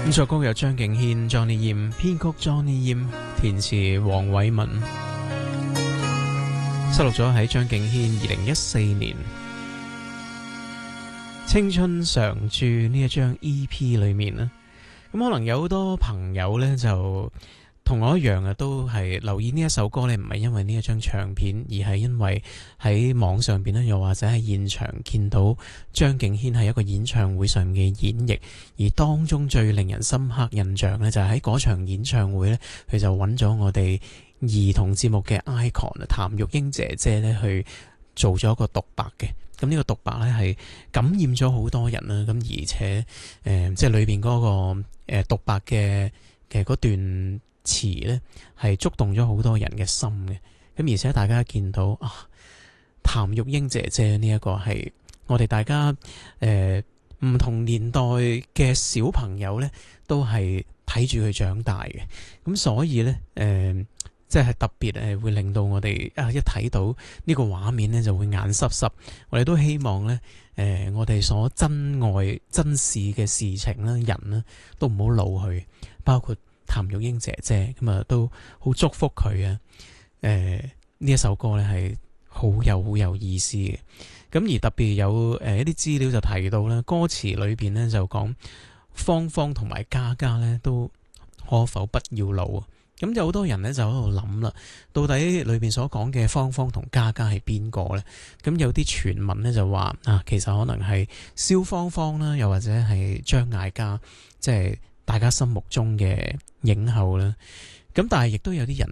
咁作曲有張敬軒、Johnny Yim， 編曲 Johnny Yim， 填詞黃偉文，收錄咗喺張敬軒2014年青春常駐呢一張 EP 裏面啦。咁可能有好多朋友呢，就同我一樣啊，都係留意呢一首歌呢，唔係因為呢一張唱片，而係因為喺網上邊呢，又或者喺現場見到張敬軒喺一個演唱會上嘅演繹，而當中最令人深刻印象呢，就係喺嗰場演唱會呢，佢就揾咗我哋兒童節目嘅 icon 譚玉英姐姐呢去做咗一個獨白嘅。咁呢個獨白呢，係感染咗好多人啦，咁而且即係裏邊嗰個獨白嘅嗰段詞呢，係觸動咗好多人嘅心嘅。咁而且大家見到啊，譚玉英姐姐呢一個係我哋大家唔同年代嘅小朋友呢，都係睇住佢長大嘅。咁所以呢，即係特別會令到我哋一睇到呢個畫面呢，就會眼濕濕。我哋都希望呢，我哋所珍愛珍視嘅事情啦、人啦，都唔好老去。包括譚玉英姐姐咁啊，都好祝福佢啊！呢一首歌呢係好有意思嘅。咁而特別有一啲資料就提到啦，歌詞裏邊呢就講芳芳同埋嘉嘉呢都可否不要老啊！咁有好多人呢就喺度諗啦，到底裏邊所講嘅芳芳同嘉嘉係邊個呢？咁有啲傳聞呢就話其實可能係蕭芳芳啦，又或者係張艾嘉，即係大家心目中嘅影后啦。咁但係亦都有啲人